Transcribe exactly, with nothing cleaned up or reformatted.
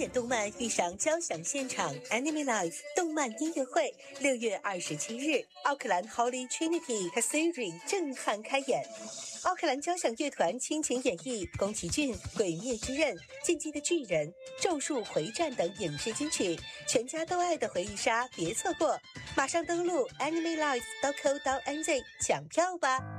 点动漫遇上交响现场 Anime Live 动漫音乐会，六月二十七日，奥克兰 Holy Trinity Cathedral 震撼开演。奥克兰交响乐团倾情演绎宫崎骏《鬼灭之刃》、《进击的巨人》、《咒术回战》等影视金曲，全家都爱的回忆杀，别错过！马上登录 animelive 点 co 点 nz 抢票吧。